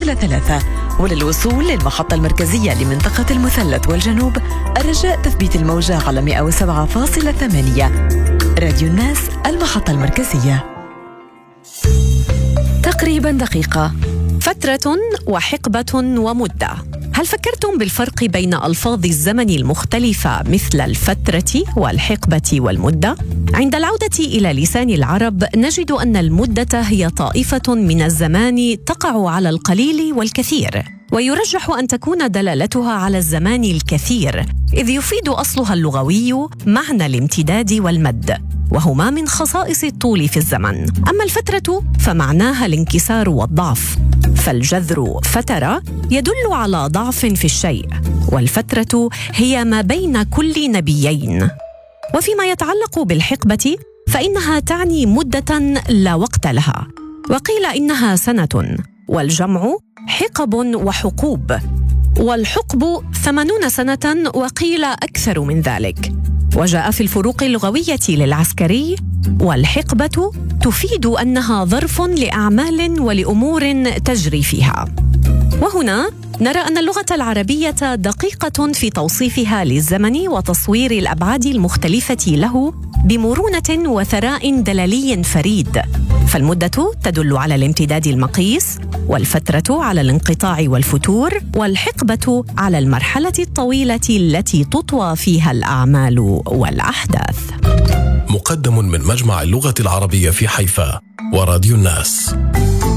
107.3. وللوصول للمحطة المركزية لمنطقة المثلث والجنوب الرجاء تثبيت الموجة على 107.8. راديو الناس، المحطة المركزية. تقريبا دقيقة. فترة وحقبة ومدة. هل فكرتم بالفرق بين ألفاظ الزمن المختلفة مثل الفترة والحقبة والمدة؟ عند العودة إلى لسان العرب نجد أن المدة هي طائفة من الزمان تقع على القليل والكثير، ويرجح أن تكون دلالتها على الزمان الكثير، إذ يفيد أصلها اللغوي معنى الامتداد والمد، وهما من خصائص الطول في الزمن. أما الفترة فمعناها الانكسار والضعف، فالجذر فترة يدل على ضعف في الشيء، والفترة هي ما بين كل نبيين. وفيما يتعلق بالحقبة فإنها تعني مدة لا وقت لها، وقيل إنها سنة، والجمع حقب وحقوب، والحقب 80 سنة وقيل أكثر من ذلك. وجاء في الفروق اللغوية للعسكري: والحقبة تفيد أنها ظرف لأعمال ولأمور تجري فيها. وهنا نرى أن اللغة العربية دقيقة في توصيفها للزمن وتصوير الأبعاد المختلفة له بمرونة وثراء دلالي فريد. فالمدة تدل على الامتداد المقيس، والفترة على الانقطاع والفتور، والحقبة على المرحلة الطويلة التي تطوى فيها الأعمال والأحداث. مقدم من مجمع اللغة العربية في حيفا وراديو الناس.